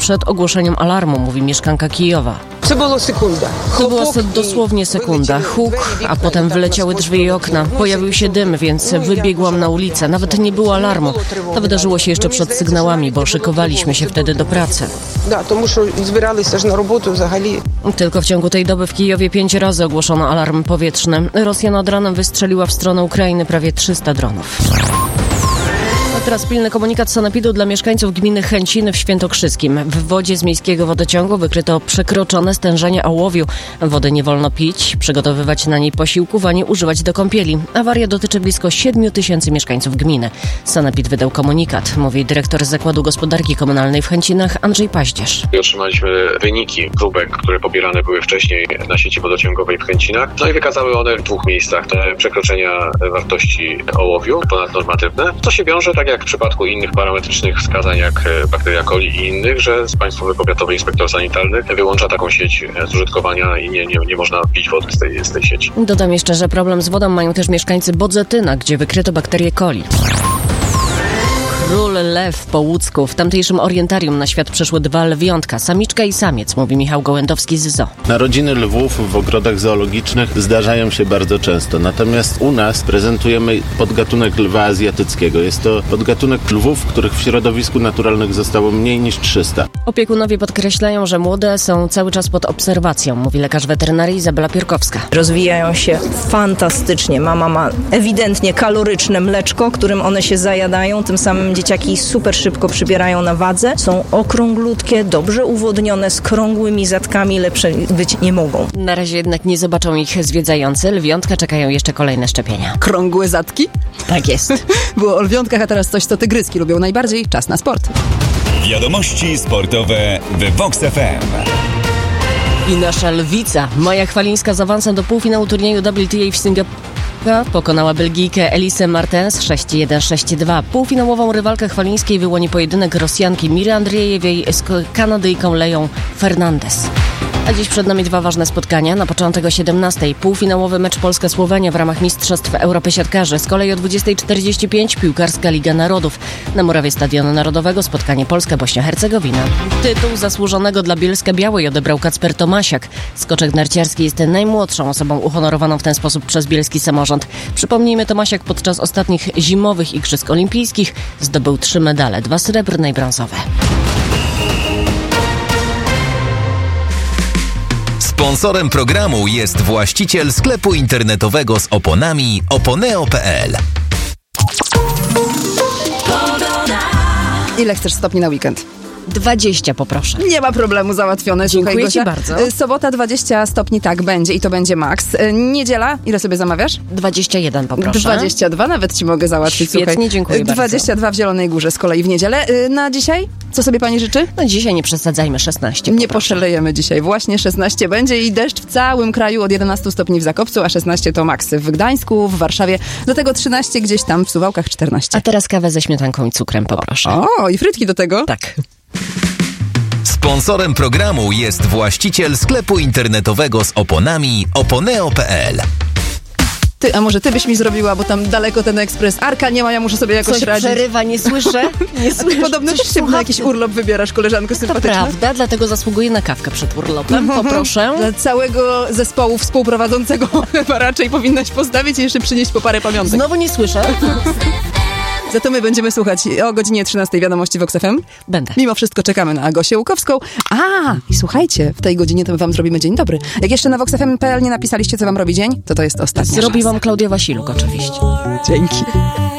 przed ogłoszeniem alarmu, mówi mieszkanka Kijowa. To była sekunda. To była dosłownie sekunda. Huk, a potem wyleciały drzwi i okna. Pojawił się dym, więc wybiegłam na ulicę. Nawet nie było alarmu. To wydarzyło się jeszcze przed sygnałami, bo szykowaliśmy się wtedy do pracy. Tak, тому що збиралися ж на роботу взагалі. Tylko w ciągu tej doby w Kijowie 5 razy ogłoszono alarm powietrzny. Rosja nad ranem wystrzeliła w stronę Ukrainy prawie 300 dronów. A teraz pilny komunikat sanepidu dla mieszkańców gminy Chęciny w Świętokrzyskim. W wodzie z miejskiego wodociągu wykryto przekroczone stężenie ołowiu. Wody nie wolno pić, przygotowywać na niej posiłków, ani używać do kąpieli. Awaria dotyczy blisko 7 000 mieszkańców gminy. Sanepid wydał komunikat, mówi dyrektor Zakładu Gospodarki Komunalnej w Chęcinach Andrzej Paździerz. Otrzymaliśmy wyniki próbek, które pobierane były wcześniej na sieci wodociągowej w Chęcinach. No i wykazały one w 2 miejscach te przekroczenia wartości ołowiu ponadnormatywne. To się wiąże, tak jak w przypadku innych parametrycznych wskazań, jak bakteria coli i innych, że Państwowy Powiatowy Inspektor Sanitarny wyłącza taką sieć z użytkowania i nie można pić wody z tej sieci. Dodam jeszcze, że problem z wodą mają też mieszkańcy Bodzetyna, gdzie wykryto bakterię coli. Król lew po Łódzku. W tamtejszym orientarium na świat przyszły 2 lwiątka, samiczka i samiec, mówi Michał Gołędowski z ZOO. Narodziny lwów w ogrodach zoologicznych zdarzają się bardzo często, natomiast u nas prezentujemy podgatunek lwa azjatyckiego. Jest to podgatunek lwów, których w środowisku naturalnych zostało mniej niż 300. Opiekunowie podkreślają, że młode są cały czas pod obserwacją, mówi lekarz weterynarii Izabela Pierkowska. Rozwijają się fantastycznie. Mama ma ewidentnie kaloryczne mleczko, którym one się zajadają, tym samym dzieciaki super szybko przybierają na wadze. Są okrąglutkie, dobrze uwodnione, z krągłymi zadkami, lepsze być nie mogą. Na razie jednak nie zobaczą ich zwiedzający. Lwiątka czekają jeszcze kolejne szczepienia. Krągłe zadki? Tak jest. Było o lwiątkach, a teraz coś, co tygryski lubią najbardziej. Czas na sport. Wiadomości sportowe w Vox FM. I nasza lwica, Maja Chwalińska z awansem do półfinału turnieju WTA w Singapurze pokonała Belgijkę Elisę Martens 6-1, 6-2. Półfinałową rywalkę Chwalińskiej wyłoni pojedynek Rosjanki Miry Andriejewej z Kanadyjką Leją Fernandez. A dziś przed nami 2 ważne spotkania. Na początek o 17:00 półfinałowy mecz Polska-Słowenia w ramach Mistrzostw Europy Siatkarzy. Z kolei o 20:45 piłkarska Liga Narodów. Na murawie Stadionu Narodowego spotkanie Polska-Bośnia-Hercegowina. Tytuł zasłużonego dla Bielska-Białej odebrał Kacper Tomasiak. Skoczek narciarski jest najmłodszą osobą uhonorowaną w ten sposób przez bielski samorząd. Przypomnijmy, Tomasiak podczas ostatnich zimowych Igrzysk Olimpijskich zdobył 3 medale, 2 srebrne i brązowe. Sponsorem programu jest właściciel sklepu internetowego z oponami oponeo.pl. Ile chcesz stopni na weekend? 20 poproszę. Nie ma problemu, załatwione. Dziękuję Gosia. Ci bardzo. Sobota 20 stopni, tak będzie i to będzie maks. Niedziela, ile sobie zamawiasz? 21 poproszę. 22 nawet Ci mogę załatwić. Świetnie, słuchaj. dziękuję 22 bardzo. w Zielonej Górze z kolei w niedzielę. Na dzisiaj? Co sobie Pani życzy? No dzisiaj nie przesadzajmy, 16 Nie poproszę. poszalejemy dzisiaj. Właśnie 16 będzie i deszcz w całym kraju od 11 stopni w Zakopcu, a 16 to maks w Gdańsku, w Warszawie. Do tego 13 gdzieś tam w Suwałkach, 14. A teraz kawę ze śmietanką i cukrem poproszę. O, i frytki do tego? Tak. Sponsorem programu jest właściciel sklepu internetowego z oponami oponeo.pl. Ty, a może ty byś mi zrobiła, bo tam daleko ten ekspres. Arka nie ma, ja muszę sobie jakoś Coś radzić. przerywa, nie słyszę. Nie A ty podobno też się na jakiś urlop wybierasz, koleżanko To sympatyczna. prawda, dlatego zasługuję na kawkę przed urlopem. Poproszę. Dla całego zespołu współprowadzącego chyba raczej powinnaś postawić i jeszcze przynieść po parę pamiątek. Znowu nie słyszę. Za to my będziemy słuchać o godzinie 13 wiadomości Vox FM. Będę. Mimo wszystko czekamy na Agosię Łukowską. I słuchajcie, w tej godzinie to my wam zrobimy dzień dobry. Jak jeszcze na voxfm.pl nie napisaliście, co wam robi dzień, to jest ostatnia Zrobi szansa. wam Klaudia Wasiluk oczywiście. Dzięki.